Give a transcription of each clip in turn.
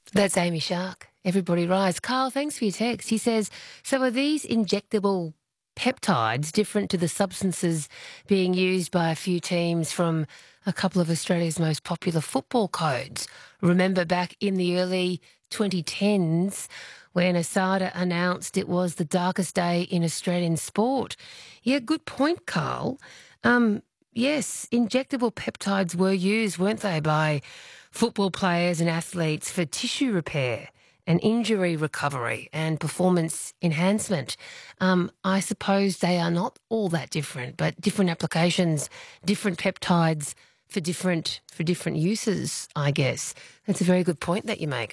That's Amy Shark. Everybody rise. Carl, thanks for your text. He says, so are these injectable peptides different to the substances being used by a few teams from a couple of Australia's most popular football codes? Remember back in the early 2010s when Asada announced it was the darkest day in Australian sport? Yeah, good point, Carl. Yes, injectable peptides were used, weren't they, by football players and athletes for tissue repair and injury recovery and performance enhancement. I suppose they are not all that different, but different applications, different peptides for different uses, I guess. That's a very good point that you make.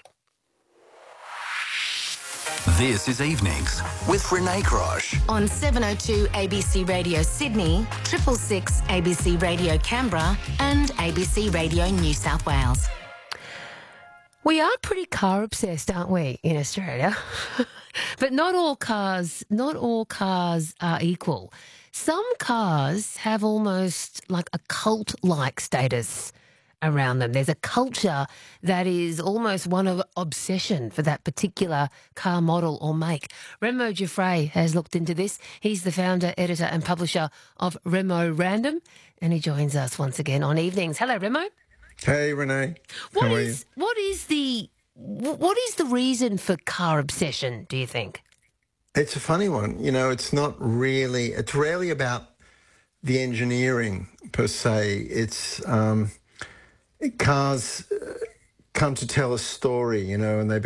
This is Evenings with Renee Crosh. On 702 ABC Radio Sydney, 666 ABC Radio Canberra and ABC Radio New South Wales. We are pretty car obsessed, aren't we, in Australia? But not all cars are equal. Some cars have almost like a cult-like status around them. There's a culture that is almost one of obsession for that particular car model or make. Remo Giuffre has looked into this. He's the founder, editor and publisher of Remo Random, and he joins us once again on Evenings. Hello, Remo. Hey, Renee. What is the reason for car obsession, do you think? It's a funny one. It's rarely about the engineering per se. It's cars come to tell a story, and they